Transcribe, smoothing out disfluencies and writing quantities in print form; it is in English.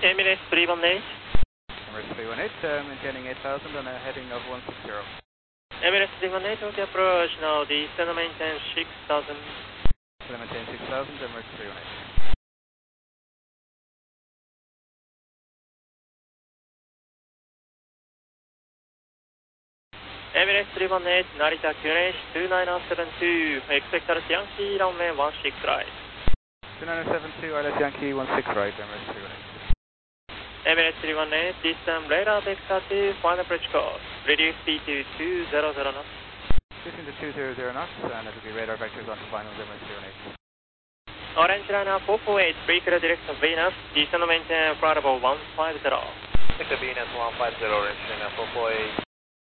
Emirates 318. Emirates 318, maintaining 8000 and a heading of 160. Emirates 318, okay, approach now, descend and maintain 6000. Descend and maintain 6000, Emirates 318. Emirates 318, Narita QNH 29072, expect RS Yankee, runway 16 right. 2972, RS Yankee 16 right, Emirates 318. Emirates 318, descend radar vector to final approach course, reduce speed to 200 knots. Reducing to 200 knots, and it will be radar vectors onto final, Emirates 318. Orange liner 448, free clear direction Venus, descend and maintain flight level 150. Victor Venus 150, Orange liner 448.